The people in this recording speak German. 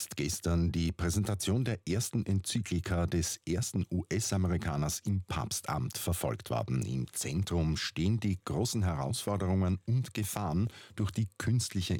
Gestern die Präsentation der ersten Enzyklika des ersten US-Amerikaners im Papstamt verfolgt worden. Im Zentrum stehen die großen Herausforderungen und Gefahren durch die künstliche